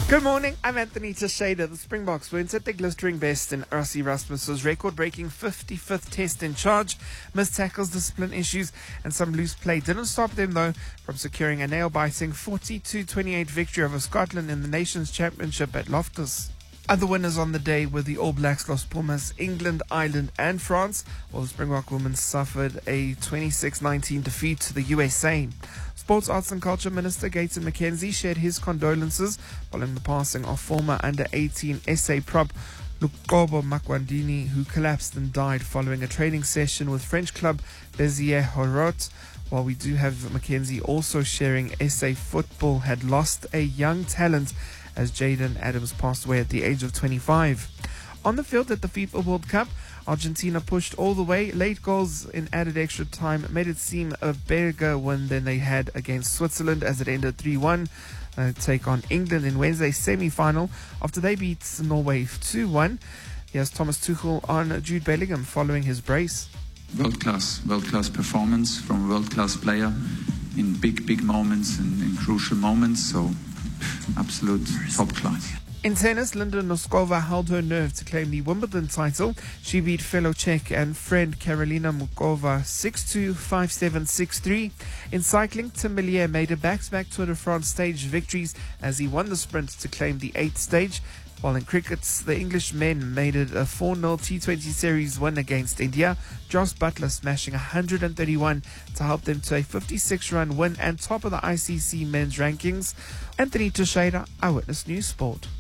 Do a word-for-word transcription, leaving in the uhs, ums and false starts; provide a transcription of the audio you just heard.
Good morning, I'm Anthony Teixeira. The Springboks went at their glistering best in Rassie Erasmus's record-breaking fifty-fifth test in charge. Missed tackles, discipline issues and some loose play didn't stop them though from securing a nail-biting forty-two twenty-eight victory over Scotland in the Nations Championship at Loftus. Other winners on the day were the All Blacks, Los Pumas, England, Ireland and France, while the Springbok women suffered a twenty-six nineteen defeat to the U S A. Sports, Arts and Culture Minister Gayton McKenzie shared his condolences following the passing of former under eighteen S A prop Luqobo Makwandini, who collapsed and died following a training session with French club Béziers Horot. While we do have McKenzie also sharing S A football had lost a young talent as Jaden Adams passed away at the age of twenty-five. On the field at the FIFA World Cup, Argentina pushed all the way. Late goals in added extra time made it seem a bigger win than they had against Switzerland as it ended three one. Uh, take on England in Wednesday's semi-final after they beat Norway two one. Here's Thomas Tuchel on Jude Bellingham following his brace. World-class, world-class performance from a world-class player in big, big moments and in crucial moments. So, absolute top class. In tennis, Linda Noskova held her nerve to claim the Wimbledon title. She beat fellow Czech and friend Karolina Muchova six two, five seven, six three. In cycling, Tim Merlier made a back-to-back Tour de France stage victories as he won the sprint to claim the eighth stage. While in cricket, the English men made it a four nil T twenty series win against India. Joss Butler smashing one hundred thirty-one to help them to a fifty-six run win and top of the I C C men's rankings. Anthony Teixeira, Eyewitness News Sport.